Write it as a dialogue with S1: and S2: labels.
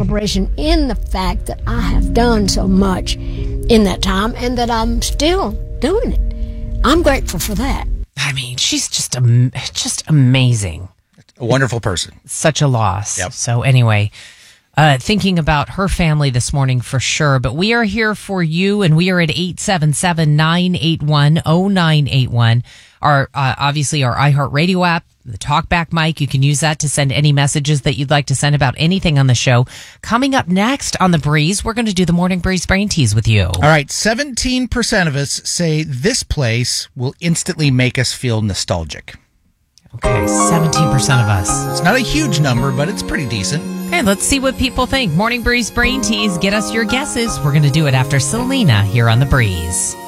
S1: celebration in the fact that I have done so much in that time and that I'm still doing it. I'm grateful for that.
S2: I mean, she's just amazing.
S3: A wonderful person.
S2: Such a loss.
S3: Yep.
S2: So anyway, thinking about her family this morning for sure. But we are here for you, and we are at 877-981-0981. Obviously our iHeartRadio app, the TalkBack mic. You can use that to send any messages that you'd like to send about anything on the show. Coming up next on The Breeze, we're going to do the Morning Breeze Brain Tease with you.
S3: All right, 17% of us say this place will instantly make us feel nostalgic.
S2: Okay, 17% of us.
S3: It's not a huge number, but it's pretty decent.
S2: Okay, let's see what people think. Morning Breeze Brain Tease, get us your guesses. We're going to do it after Selena here on The Breeze.